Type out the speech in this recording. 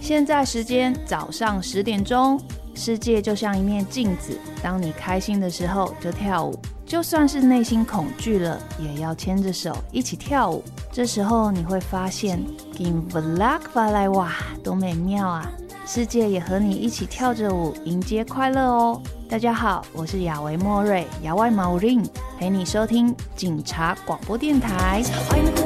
现在时间早上10点钟，世界就像一面镜子，当你开心的时候就跳舞，就算是内心恐惧了，也要牵着手一起跳舞。这时候你会发现 Kim Vlak Valai 哇，多美妙啊！世界也和你一起跳着舞，迎接快乐哦。大家好，我是亚维莫瑞，亚外毛林，陪你收听警察广播电台。